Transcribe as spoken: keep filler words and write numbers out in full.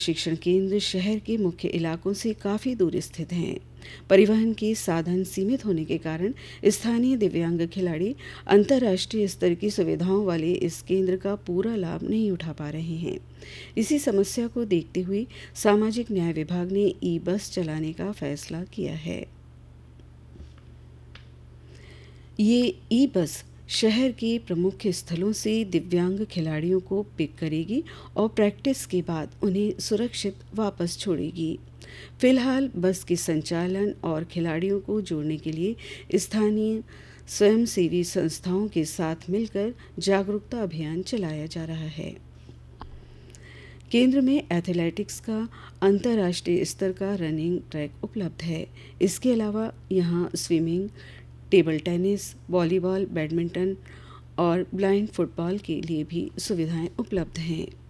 शिक्षण केंद्र शहर के मुख्य इलाकों से काफ़ी दूर स्थित हैं। परिवहन के साधन सीमित होने के कारण स्थानीय दिव्यांग खिलाड़ी अंतर्राष्ट्रीय स्तर की सुविधाओं वाले इस केंद्र का पूरा लाभ नहीं उठा पा रहे हैं। इसी समस्या को देखते हुए सामाजिक न्याय विभाग ने ई बस चलाने का फैसला किया है। ये ई बस शहर के प्रमुख स्थलों से दिव्यांग खिलाड़ियों को पिक करेगी और प्रैक्टिस के बाद उन्हें सुरक्षित वापस छोड़ेगी। फिलहाल बस के संचालन और खिलाड़ियों को जोड़ने के लिए स्थानीय स्वयंसेवी संस्थाओं के साथ मिलकर जागरूकता अभियान चलाया जा रहा है। केंद्र में एथलेटिक्स का अंतर्राष्ट्रीय स्तर का रनिंग ट्रैक उपलब्ध है। इसके अलावा यहाँ swimming, table tennis, volleyball, badminton और ब्लाइंड फुटबॉल के लिए भी सुविधाएं उपलब्ध हैं।